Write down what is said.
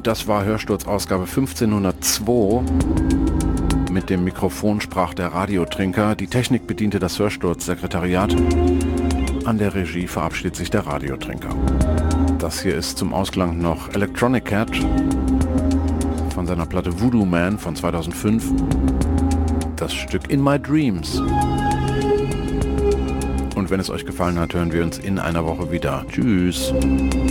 Und das war Hörsturz-Ausgabe 1502. Mit dem Mikrofon sprach der Radiotrinker. Die Technik bediente das Hörsturz-Sekretariat. An der Regie verabschiedet sich der Radiotrinker. Das hier ist zum Ausklang noch Electronic Cat von seiner Platte Voodoo Man von 2005. Das Stück In My Dreams. Und wenn es euch gefallen hat, hören wir uns in einer Woche wieder. Tschüss.